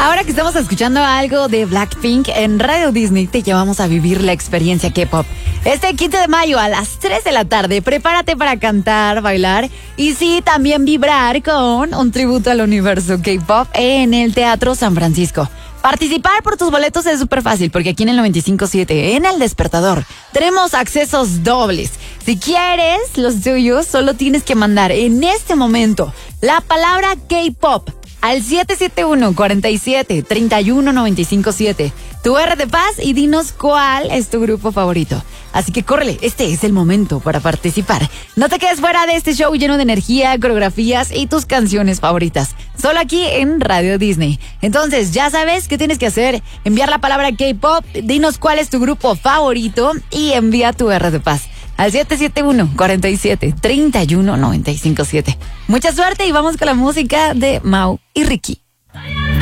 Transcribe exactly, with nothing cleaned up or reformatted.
Ahora que estamos escuchando algo de Blackpink en Radio Disney, te llevamos a vivir la experiencia K-pop. Este quince de mayo a las tres de la tarde, prepárate para cantar, bailar y sí, también vibrar con un tributo al universo K-pop en el Teatro San Francisco. Participar por tus boletos es súper fácil porque aquí en el noventa y cinco punto siete, en El Despertador, tenemos accesos dobles. Si quieres los tuyos, solo tienes que mandar en este momento la palabra K-pop al siete siete uno, cuatro siete, tres uno nueve cinco siete, tu R de paz y dinos cuál es tu grupo favorito. Así que córrele, este es el momento para participar. No te quedes fuera de este show lleno de energía, coreografías y tus canciones favoritas. Solo aquí en Radio Disney. Entonces, ya sabes qué tienes que hacer. Enviar la palabra K-pop, dinos cuál es tu grupo favorito y envía tu R de paz al siete siete uno, cuatro siete, tres uno nueve cinco siete. Mucha suerte y vamos con la música de Mau y Ricky.